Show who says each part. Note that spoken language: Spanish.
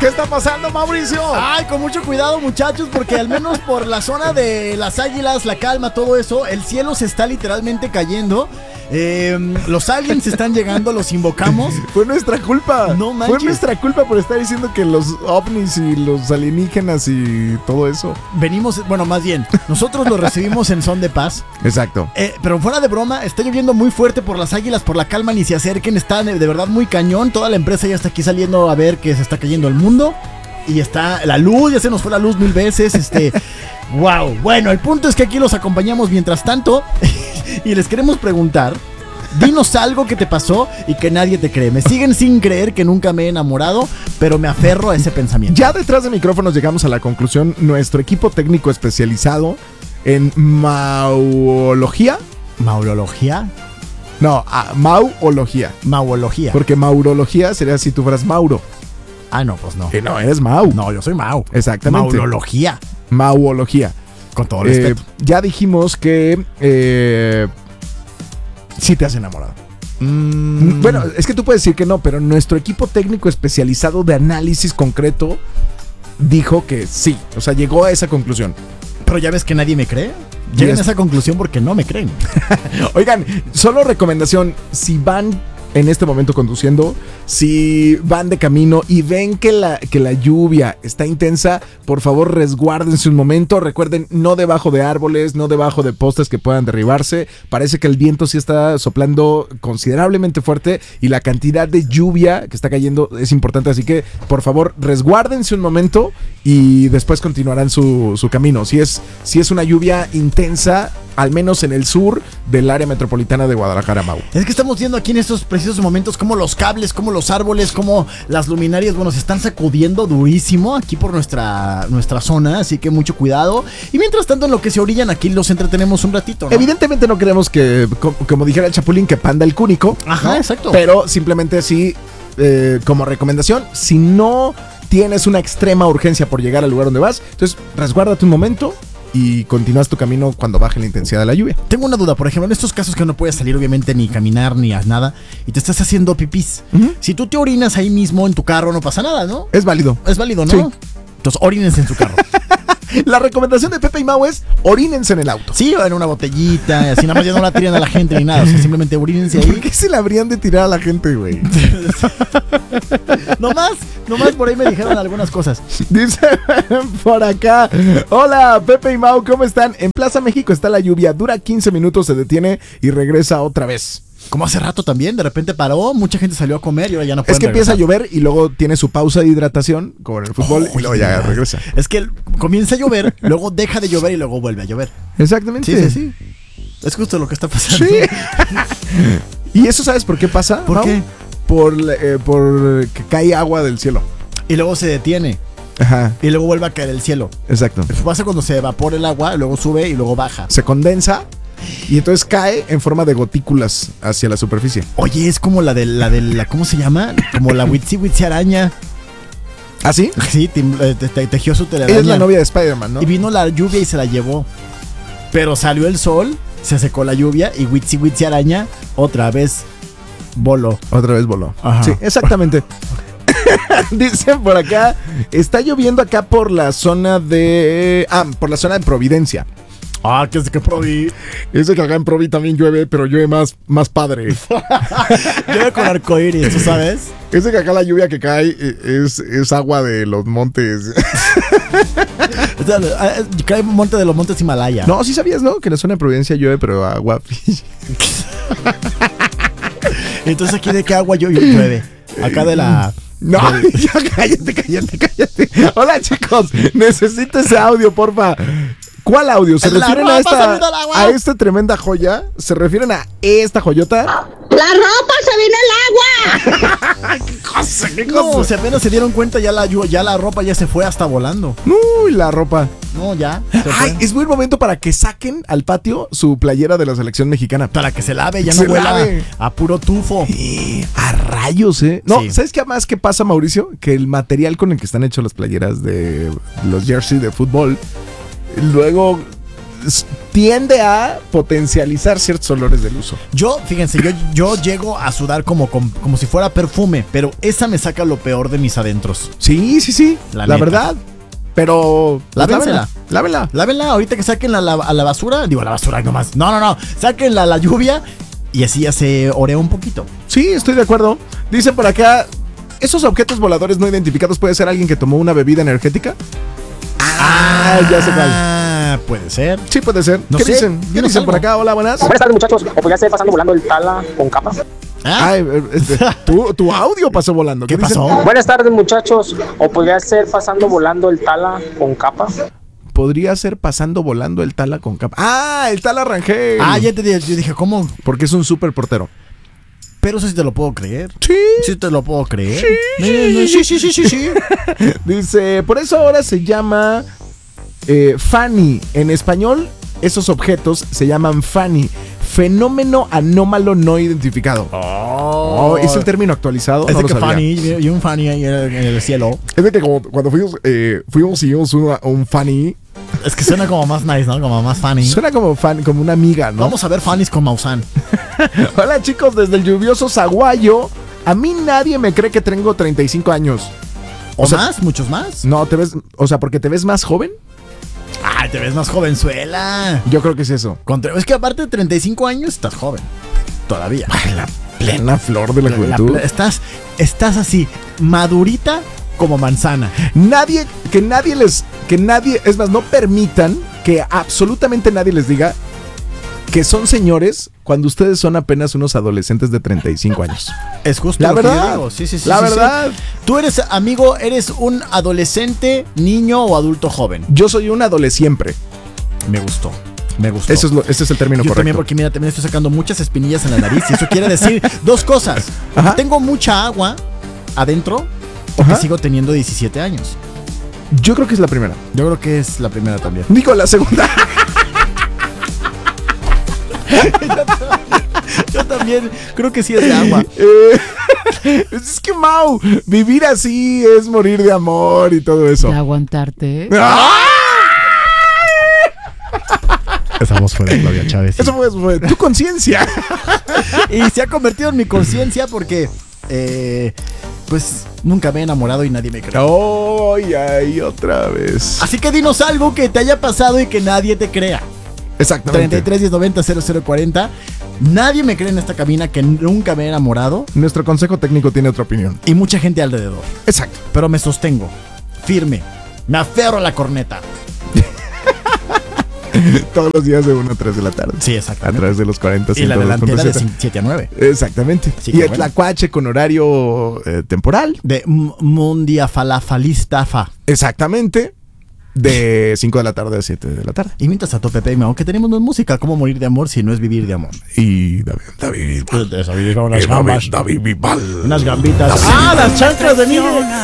Speaker 1: ¿Qué está pasando, Mauricio?
Speaker 2: Ay, con mucho cuidado, muchachos, porque al menos por la zona de las Águilas, la calma, todo eso, el cielo se está literalmente cayendo. Los aliens están llegando, los invocamos.
Speaker 1: Fue nuestra culpa.
Speaker 2: No manches.
Speaker 1: Fue nuestra culpa por estar diciendo que los ovnis y los alienígenas y todo eso.
Speaker 2: Venimos, bueno, más bien, nosotros lo recibimos en son de paz.
Speaker 1: Exacto.
Speaker 2: Pero fuera de broma, está lloviendo muy fuerte por las Águilas, por la calma, ni se acerquen, está de verdad muy cañón. Toda la empresa ya está aquí saliendo a ver que se está cayendo el mundo. Y está la luz, ya se nos fue la luz 1000 veces. Wow. Bueno, el punto es que aquí los acompañamos mientras tanto. Y les queremos preguntar: dinos algo que te pasó y que nadie te cree. Me siguen sin creer que nunca me he enamorado, pero me aferro a ese pensamiento.
Speaker 1: Ya detrás de micrófonos llegamos a la conclusión. Nuestro equipo técnico especializado en maulología.
Speaker 2: ¿Maurología?
Speaker 1: No, mauología.
Speaker 2: Maulología.
Speaker 1: Porque maurología sería si tú fueras Mauro.
Speaker 2: Ah, no, pues no.
Speaker 1: No, eres Mau.
Speaker 2: No, yo soy Mau.
Speaker 1: Exactamente.
Speaker 2: Maulología.
Speaker 1: Mauología.
Speaker 2: Con todo respeto.
Speaker 1: Ya dijimos que sí te has enamorado. Bueno, es que tú puedes decir que no, pero nuestro equipo técnico especializado de análisis concreto dijo que sí. O sea, llegó a esa conclusión.
Speaker 2: Pero ya ves que nadie me cree. Llegan a esa conclusión porque no me creen.
Speaker 1: Oigan, solo recomendación: si van en este momento conduciendo, si van de camino y ven que la lluvia está intensa, por favor resguárdense un momento. Recuerden, no debajo de árboles, no debajo de postes que puedan derribarse. Parece que el viento sí está soplando considerablemente fuerte y la cantidad de lluvia que está cayendo es importante, así que por favor resguárdense un momento y después continuarán su camino. Si es una lluvia intensa, al menos en el sur del área metropolitana de Guadalajara, Mau.
Speaker 2: Es que estamos viendo aquí en estos precisos momentos cómo los cables, cómo los árboles, cómo las luminarias, bueno, se están sacudiendo durísimo aquí por nuestra zona, así que mucho cuidado. Y mientras tanto, en lo que se orillan, aquí los entretenemos un ratito, ¿no?
Speaker 1: Evidentemente no queremos que, como dijera el Chapulín, que panda el cúnico.
Speaker 2: Ajá,
Speaker 1: ¿no?
Speaker 2: exacto.
Speaker 1: Pero simplemente así, como recomendación, si no tienes una extrema urgencia por llegar al lugar donde vas, entonces resguárdate un momento y continúas tu camino cuando baje la intensidad de la lluvia.
Speaker 2: Tengo una duda, por ejemplo, en estos casos que no puedes salir obviamente ni caminar ni a nada y te estás haciendo pipís. Si tú te orinas ahí mismo en tu carro no pasa nada, ¿no?
Speaker 1: Es válido.
Speaker 2: Es válido, ¿no?
Speaker 1: Sí.
Speaker 2: Entonces orínense en su carro.
Speaker 1: La recomendación de Pepe y Mau es: orínense en el auto.
Speaker 2: Sí, o en una botellita, así nada más ya no la tiran a la gente ni nada, o sea, simplemente orínense ahí.
Speaker 1: ¿Por qué se la habrían de tirar a la gente, güey?
Speaker 2: Nomás por ahí me dijeron algunas cosas.
Speaker 1: Dice por acá: hola, Pepe y Mau, ¿cómo están? En Plaza México está la lluvia, dura 15 minutos, se detiene y regresa otra vez.
Speaker 2: Como hace rato también, de repente paró, mucha gente salió a comer y ahora ya no pueden
Speaker 1: Es que
Speaker 2: regresar.
Speaker 1: empieza a llover y luego tiene su pausa de hidratación con el fútbol y luego ya regresa.
Speaker 2: Es que comienza a llover, luego deja de llover y luego vuelve a llover.
Speaker 1: Exactamente.
Speaker 2: Sí. Es justo lo que está pasando.
Speaker 1: Sí. ¿Y eso sabes por qué pasa?
Speaker 2: ¿Por
Speaker 1: Mau?
Speaker 2: qué?
Speaker 1: Por que cae agua del cielo.
Speaker 2: Y luego se detiene.
Speaker 1: Ajá.
Speaker 2: Y luego vuelve a caer el cielo.
Speaker 1: Exacto.
Speaker 2: Eso pasa cuando se evapora el agua, luego sube y luego baja.
Speaker 1: Se condensa y entonces cae en forma de gotículas hacia la superficie.
Speaker 2: Oye, es como la de la ¿cómo se llama? Como la Witsi araña.
Speaker 1: ¿Ah, sí?
Speaker 2: Sí, tejió su telaraña.
Speaker 1: Ella es la novia de Spider-Man, ¿no?
Speaker 2: Y vino la lluvia y se la llevó. Pero salió el sol, se secó la lluvia y Witsi araña otra vez voló.
Speaker 1: Otra vez voló.
Speaker 2: Ajá.
Speaker 1: Sí, exactamente. Dicen por acá: está lloviendo acá por la zona de Providencia.
Speaker 2: Ah, que es de que Provi.
Speaker 1: Dice que acá en Provi también llueve, pero llueve más padre.
Speaker 2: Llueve con arcoíris, ¿tú sabes?
Speaker 1: Dice que acá la lluvia que cae es agua de los montes.
Speaker 2: O sea, cae monte de los montes Himalaya.
Speaker 1: No, sí sabías, ¿no? Que en la zona de Providencia llueve, pero agua.
Speaker 2: Entonces, ¿aquí de qué agua llueve? Acá de la...
Speaker 1: No, ya cállate. Hola, chicos, necesito ese audio, porfa. ¿Cuál audio? ¿Se refieren a esta tremenda joya? ¿Se refieren a esta joyota?
Speaker 3: ¡La ropa se vino el agua!
Speaker 1: ¿Qué cosa?
Speaker 2: No, si apenas se dieron cuenta, ya la ropa ya se fue hasta volando.
Speaker 1: Uy, la ropa.
Speaker 2: No, ya.
Speaker 1: Ay, es buen momento para que saquen al patio su playera de la selección mexicana.
Speaker 2: Para que se lave, ya no huela a puro tufo.
Speaker 1: A rayos, ¿eh? No,
Speaker 2: Sí.
Speaker 1: ¿sabes qué más? ¿Qué pasa, Mauricio? Que el material con el que están hechos las playeras de los jerseys de fútbol, luego tiende a potencializar ciertos olores del uso.
Speaker 2: Fíjense, yo llego a sudar como si fuera perfume, pero esa me saca lo peor de mis adentros.
Speaker 1: Sí, la
Speaker 2: neta.
Speaker 1: verdad. Pero
Speaker 2: Lávensela. Lávenla ahorita que saquen a la basura. Digo, a la basura nomás. No. Sáquenla a la lluvia y así ya se orea un poquito.
Speaker 1: Sí, estoy de acuerdo. Dice por acá, ¿esos objetos voladores no identificados puede ser alguien que tomó una bebida energética? Ya sé cuál.
Speaker 2: Puede ser.
Speaker 1: Sí, puede ser.
Speaker 2: No
Speaker 1: ¿Qué
Speaker 2: sé,
Speaker 1: dicen? ¿Qué
Speaker 2: dinos
Speaker 1: dicen por
Speaker 2: algo.
Speaker 1: acá? Hola, buenas.
Speaker 4: Buenas tardes, muchachos. ¿O podría ser pasando volando el Tala con capa?
Speaker 1: Ay, tu audio pasó volando.
Speaker 2: ¿Qué
Speaker 1: dicen?
Speaker 2: pasó?
Speaker 4: Buenas tardes, muchachos. ¿O podría ser pasando volando el Tala con capa?
Speaker 1: Podría ser pasando volando el Tala con capa. El Tala Rangel.
Speaker 2: Ya te dije, yo dije, ¿cómo?
Speaker 1: Porque es un súper portero.
Speaker 2: Pero eso sí te lo puedo creer.
Speaker 1: Sí.
Speaker 2: Sí te lo puedo creer.
Speaker 1: Sí. Dice, por eso ahora se llama FANI. En español, esos objetos se llaman FANI. Fenómeno anómalo no identificado. ¿Es el término actualizado?
Speaker 2: Es
Speaker 1: No
Speaker 2: de
Speaker 1: lo
Speaker 2: que
Speaker 1: sabía.
Speaker 2: Fanny y un Fanny ahí en el cielo.
Speaker 1: Es de que cuando fuimos y vimos un FANI,
Speaker 2: Es que suena como más nice, ¿no? Como más Fanny.
Speaker 1: suena como una amiga, ¿no?
Speaker 2: Vamos a ver Fanny's con Maussan.
Speaker 1: Hola chicos, desde el lluvioso Zaguayo. A mí nadie me cree que tengo 35 años.
Speaker 2: ¿O
Speaker 1: sea,
Speaker 2: más? ¿Muchos más?
Speaker 1: No, porque te ves más joven.
Speaker 2: Ay, te ves más jovenzuela.
Speaker 1: Yo creo que es eso.
Speaker 2: Es que aparte de 35 años, estás joven. Todavía.
Speaker 1: La plena flor de la juventud.
Speaker 2: Estás así, madurita como manzana.
Speaker 1: Es más, no permitan que absolutamente nadie les diga que son señores cuando ustedes son apenas unos adolescentes de 35 años.
Speaker 2: Es justo
Speaker 1: La
Speaker 2: lo que
Speaker 1: verdad.
Speaker 2: yo digo. Sí.
Speaker 1: La verdad.
Speaker 2: Tú eres un adolescente, niño o adulto joven.
Speaker 1: Yo soy un adolescente.
Speaker 2: Me gustó.
Speaker 1: Ese es el término
Speaker 2: Yo
Speaker 1: correcto.
Speaker 2: también, porque mira, también estoy sacando muchas espinillas en la nariz y eso quiere decir dos cosas.
Speaker 1: Ajá.
Speaker 2: Tengo mucha agua adentro o
Speaker 1: Ajá.
Speaker 2: que sigo teniendo 17 años.
Speaker 1: Yo creo que es la primera.
Speaker 2: Yo creo que es la primera también.
Speaker 1: Digo, la segunda.
Speaker 2: Yo también creo que sí es de agua.
Speaker 1: Es que, Mau, vivir así es morir de amor y todo eso.
Speaker 5: De aguantarte.
Speaker 2: Esa voz fue de Claudia Chávez.
Speaker 1: Eso fue tu conciencia.
Speaker 2: Y se ha convertido en mi conciencia porque, pues, nunca me he enamorado y nadie me cree.
Speaker 1: Ay, otra vez.
Speaker 2: Así que dinos algo que te haya pasado y que nadie te crea.
Speaker 1: Exactamente.
Speaker 2: 33 1090 0040. Nadie me cree en esta cabina que nunca me he enamorado
Speaker 1: Nuestro consejo técnico tiene otra opinión.
Speaker 2: y mucha gente alrededor.
Speaker 1: Exacto.
Speaker 2: Pero me sostengo, firme, me aferro a la corneta.
Speaker 1: Todos los días de 1 a 3 de la tarde.
Speaker 2: Sí,
Speaker 1: A
Speaker 2: exactamente.
Speaker 1: través de los 40.
Speaker 2: Y la delantera de
Speaker 1: 102.7.
Speaker 2: 7 a 9.
Speaker 1: Exactamente.
Speaker 2: Sí,
Speaker 1: y
Speaker 2: qué
Speaker 1: el
Speaker 2: bueno.
Speaker 1: tlacuache con horario temporal.
Speaker 2: De Mundia Falafalista Fa.
Speaker 1: Exactamente. De 5 de la tarde a 7 de la tarde.
Speaker 2: Y mientras tanto, Pepe y Mao, que tenemos en música, ¿cómo morir de amor si no es vivir de amor?
Speaker 1: Y David
Speaker 2: David, unas gambas.
Speaker 1: David Bisbal.
Speaker 2: Unas gambitas. ¡Ah, las chanclas de Miguel!